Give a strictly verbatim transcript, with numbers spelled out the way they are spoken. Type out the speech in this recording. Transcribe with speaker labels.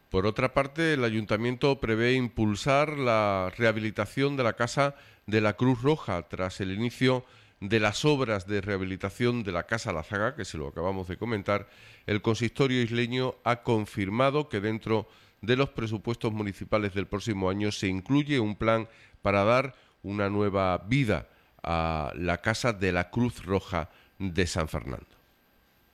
Speaker 1: Por otra parte, el Ayuntamiento prevé impulsar la rehabilitación de la Casa de la Cruz Roja tras el inicio de las obras de rehabilitación de la Casa La Zaga, que se lo acabamos de comentar. El consistorio isleño ha confirmado que dentro de los presupuestos municipales del próximo año se incluye un plan para dar una nueva vida a la Casa de la Cruz Roja de San Fernando.